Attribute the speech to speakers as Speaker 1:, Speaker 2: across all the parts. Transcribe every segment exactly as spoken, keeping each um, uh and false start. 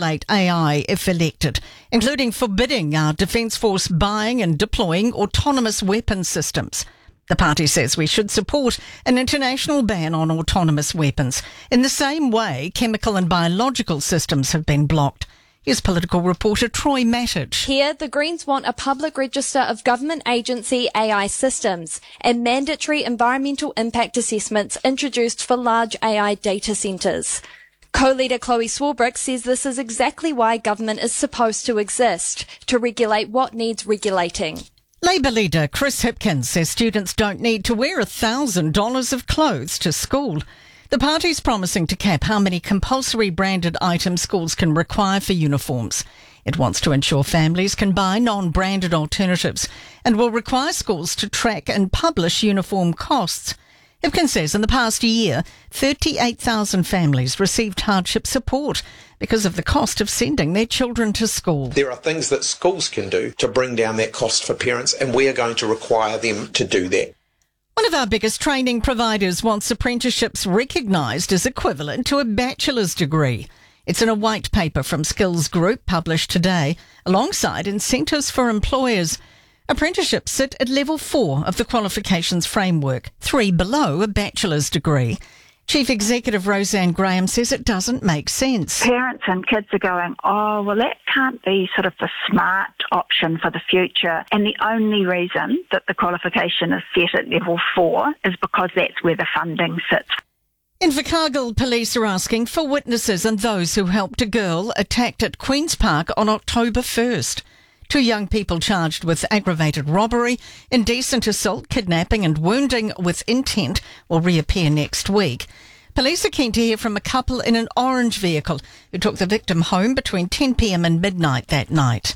Speaker 1: regulate A I if elected, including forbidding our Defence Force buying and deploying autonomous weapon systems. The party says we should support an international ban on autonomous weapons in the same way chemical and biological systems have been blocked. Here's political reporter Troy Mattich.
Speaker 2: Here, the Greens want a public register of government agency A I systems and mandatory environmental impact assessments introduced for large A I data centres. Co-leader Chloe Swarbrick says this is exactly why government is supposed to exist, to regulate what needs regulating.
Speaker 1: Labour leader Chris Hipkins says students don't need to wear one thousand dollars of clothes to school. The party's promising to cap how many compulsory branded items schools can require for uniforms. It wants to ensure families can buy non-branded alternatives and will require schools to track and publish uniform costs. Hipkins says in the past year, thirty-eight thousand families received hardship support because of the cost of sending their children to school.
Speaker 3: There are things that schools can do to bring down that cost for parents, and we are going to require them to do that.
Speaker 1: One of our biggest training providers wants apprenticeships recognised as equivalent to a bachelor's degree. It's in a white paper from Skills Group published today, alongside incentives for employers. Apprenticeships sit at level four of the qualifications framework, three below a bachelor's degree. Chief Executive Roseanne Graham says it doesn't make sense.
Speaker 4: Parents and kids are going, oh, well, that can't be sort of the smart option for the future. And the only reason that the qualification is set at level four is because that's where the funding sits.
Speaker 1: In Invercargill, police are asking for witnesses and those who helped a girl attacked at Queen's Park on October first. Two young people charged with aggravated robbery, indecent assault, kidnapping and wounding with intent will reappear next week. Police are keen to hear from a couple in an orange vehicle who took the victim home between ten p.m. and midnight that night.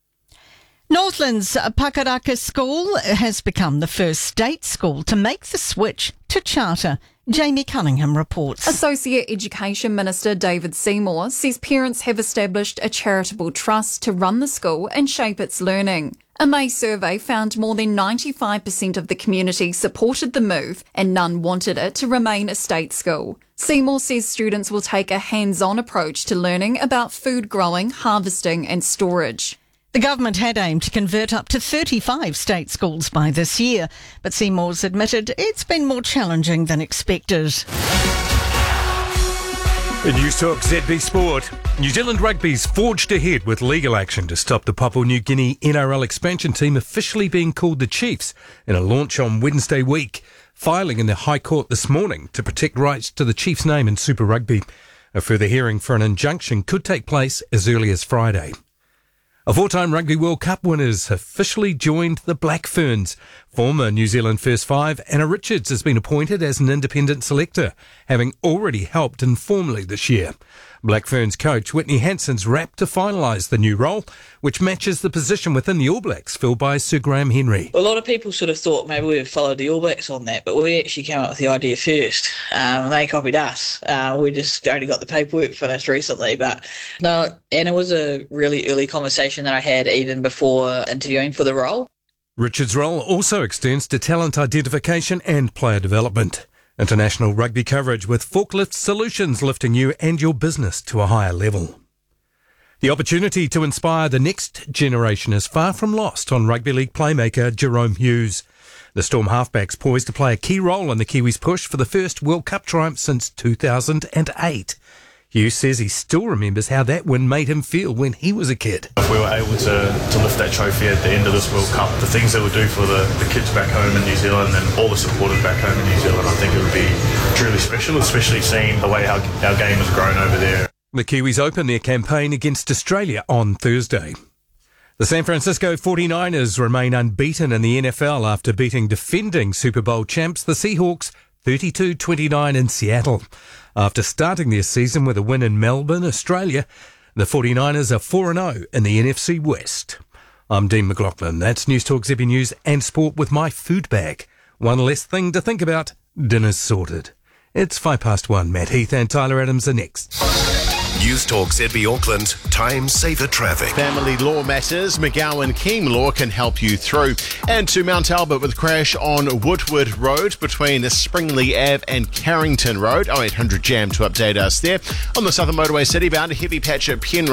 Speaker 1: Northland's Pakaraka School has become the first state school to make the switch to charter. Jamie Cunningham reports.
Speaker 5: Associate Education Minister David Seymour says parents have established a charitable trust to run the school and shape its learning. A May survey found more than ninety-five percent of the community supported the move and none wanted it to remain a state school. Seymour says students will take a hands-on approach to learning about food growing, harvesting and storage.
Speaker 1: The government had aimed to convert up to thirty-five state schools by this year, but Seymour's admitted it's been more challenging than expected.
Speaker 6: In News Talk Z B Sport, New Zealand Rugby's forged ahead with legal action to stop the Papua New Guinea N R L expansion team officially being called the Chiefs in a launch on Wednesday week, filing in the High Court this morning to protect rights to the Chiefs' name in Super Rugby. A further hearing for an injunction could take place as early as Friday. A four-time Rugby World Cup winners officially joined the Black Ferns. Former New Zealand First Five, Anna Richards, has been appointed as an independent selector, having already helped informally this year. Black Ferns coach Whitney Hansen's wrapped to finalise the new role, which matches the position within the All Blacks filled by Sir Graham Henry.
Speaker 7: A lot of people sort of thought maybe we would follow the All Blacks on that, but we actually came up with the idea first. Um, they copied us. Uh, we just only got the paperwork finished recently. But no, and it was a really early conversation that I had even before interviewing for the role.
Speaker 6: Richards' role also extends to talent identification and player development. International rugby coverage with Forklift Solutions lifting you and your business to a higher level. The opportunity to inspire the next generation is far from lost on rugby league playmaker Jerome Hughes. The Storm halfback's poised to play a key role in the Kiwis' push for the first World Cup triumph since two thousand eight. Hughes says he still remembers how that win made him feel when he was a kid.
Speaker 8: If we were able to, to lift that trophy at the end of this World Cup, the things it would do for the, the kids back home in New Zealand and all the supporters back home in New Zealand, I think it would be truly special, especially seeing the way our, our game has grown over there.
Speaker 6: The Kiwis open their campaign against Australia on Thursday. The San Francisco forty-niners remain unbeaten in the N F L after beating defending Super Bowl champs, the Seahawks, thirty-two twenty-nine in Seattle. After starting their season with a win in Melbourne, Australia, the forty-niners are four and oh in the N F C West. I'm Dean McLaughlin. That's News Talk Z B News and Sport with my food bag. One less thing to think about. Dinner's sorted. It's five past one. Matt Heath and Tyler Adams are next.
Speaker 9: News Talk Z B Auckland, Time Saver Traffic.
Speaker 10: Family law matters, McGowan Keem Law can help you through. And to Mount Albert with a crash on Woodward Road between Springley Ave and Carrington Road. oh eight hundred jam to update us there. On the Southern Motorway City bound, a heavy patch at Penrith.